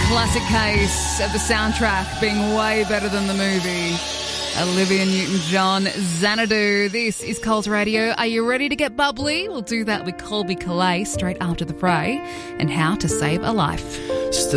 classic case of the soundtrack being way better than the movie. Olivia Newton-John, Xanadu. This is Coles Radio. Are you ready to get bubbly? We'll do that with Colby Calais straight after the fray and how to save a life.